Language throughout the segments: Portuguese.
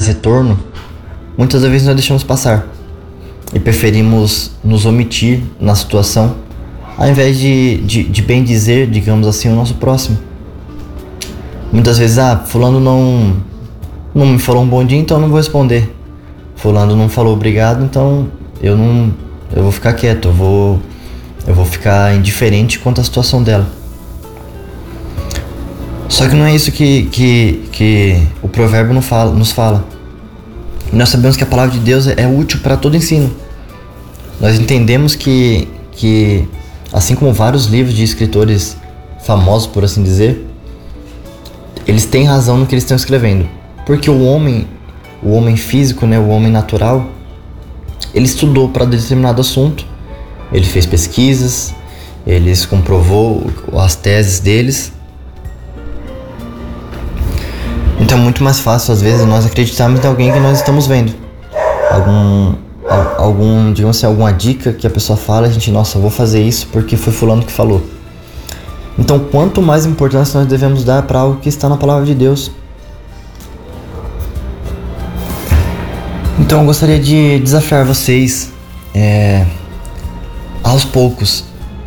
retorno, muitas vezes nós deixamos passar e preferimos nos omitir na situação, ao invés de bem dizer, digamos assim, o nosso próximo. Muitas vezes, fulano não me falou um bom dia, então eu não vou responder. Fulano não falou obrigado, então eu vou ficar quieto, eu vou ficar indiferente quanto à situação dela. Só que não é isso que o provérbio nos fala. Nós sabemos que a palavra de Deus é útil para todo ensino. Nós entendemos que assim como vários livros de escritores famosos, por assim dizer, eles têm razão no que eles estão escrevendo. Porque o homem físico, né, o homem natural, ele estudou para determinado assunto, ele fez pesquisas, ele comprovou as teses deles. Então é muito mais fácil, às vezes, nós acreditarmos em alguém que nós estamos vendo. Digamos assim, alguma dica que a pessoa fala, a gente, nossa, vou fazer isso porque foi fulano que falou. Então, quanto mais importância nós devemos dar para algo que está na palavra de Deus. Então, eu gostaria de desafiar vocês, aos poucos,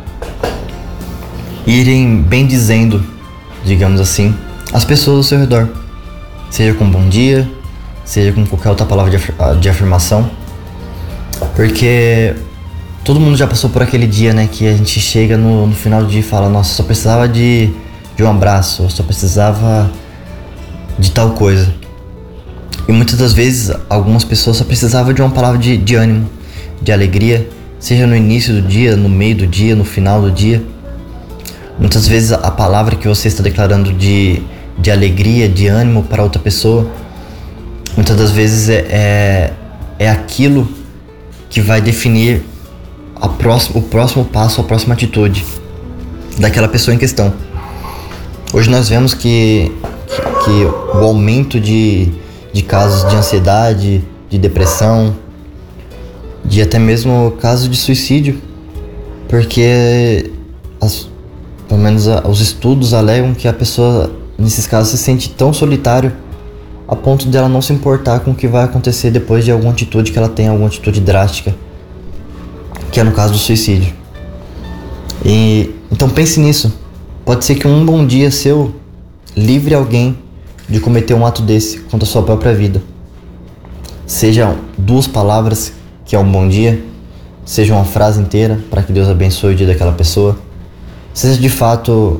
irem bendizendo, digamos assim, as pessoas ao seu redor. Seja com bom dia, seja com qualquer outra palavra de afirmação. Porque todo mundo já passou por aquele dia, né, que a gente chega no final do dia e fala, nossa, só precisava de um abraço, só precisava de tal coisa. E muitas das vezes, algumas pessoas só precisavam de uma palavra de ânimo, de alegria, seja no início do dia, no meio do dia, no final do dia. Muitas vezes a palavra que você está declarando de alegria, de ânimo para outra pessoa, muitas das vezes é aquilo que vai definir o próximo passo, a próxima atitude daquela pessoa em questão. Hoje nós vemos que o aumento de casos de ansiedade, de depressão, de até mesmo casos de suicídio, porque pelo menos os estudos alegam que a pessoa, nesses casos, se sente tão solitário a ponto dela não se importar com o que vai acontecer depois de alguma atitude que ela tem, alguma atitude drástica, que é no caso do suicídio. Então pense nisso. Pode ser que um bom dia seu livre alguém de cometer um ato desse contra a sua própria vida. Seja 2 palavras, que é um bom dia, seja uma frase inteira para que Deus abençoe o dia daquela pessoa, seja de fato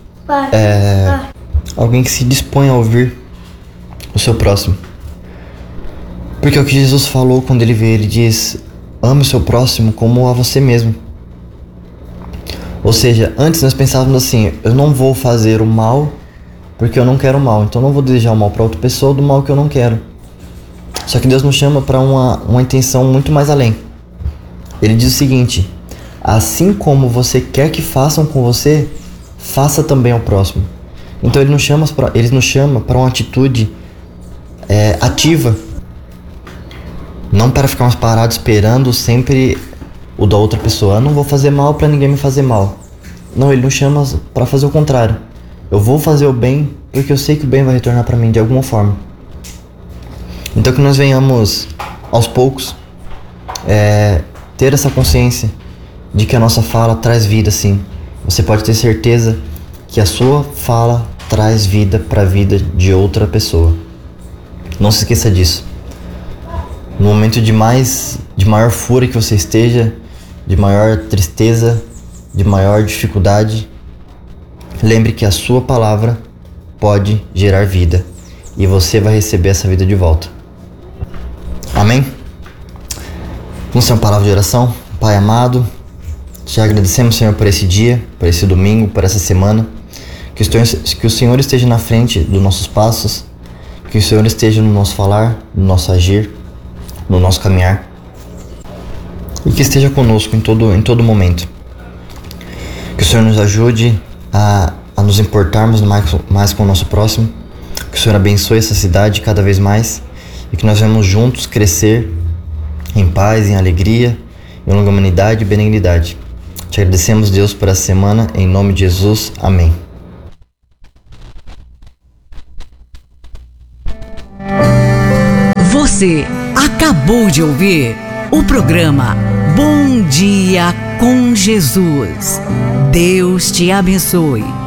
alguém que se dispõe a ouvir o seu próximo. Porque é o que Jesus falou quando ele veio, ele diz, ame o seu próximo como a você mesmo. Ou seja, antes nós pensávamos assim, eu não vou fazer o mal porque eu não quero o mal, então eu não vou desejar o mal para outra pessoa do mal que eu não quero. Só que Deus nos chama para uma intenção muito mais além. Ele diz o seguinte, assim como você quer que façam com você, faça também ao próximo. Então ele nos chama para uma atitude ativa, não para ficarmos parados esperando sempre o da outra pessoa. Eu não vou fazer mal para ninguém me fazer mal. Não, ele nos chama para fazer o contrário. Eu vou fazer o bem porque eu sei que o bem vai retornar para mim de alguma forma. Então que nós venhamos aos poucos ter essa consciência de que a nossa fala traz vida, sim. Você pode ter certeza que a sua fala traz vida para a vida de outra pessoa. Não se esqueça disso. No momento de maior fúria que você esteja, de maior tristeza, de maior dificuldade, lembre que a sua palavra pode gerar vida e você vai receber essa vida de volta. Amém? Vamos ter uma palavra de oração. Pai amado, te agradecemos, Senhor, por esse dia, por esse domingo, por essa semana. Que o Senhor esteja na frente dos nossos passos, que o Senhor esteja no nosso falar, no nosso agir, no nosso caminhar, e que esteja conosco em todo momento. Que o Senhor nos ajude a nos importarmos mais com o nosso próximo, que o Senhor abençoe essa cidade cada vez mais e que nós venhamos juntos crescer em paz, em alegria, em longanimidade e benignidade. Te agradecemos, Deus, por essa semana, em nome de Jesus. Amém. Você acabou de ouvir o programa Bom Dia com Jesus. Deus te abençoe.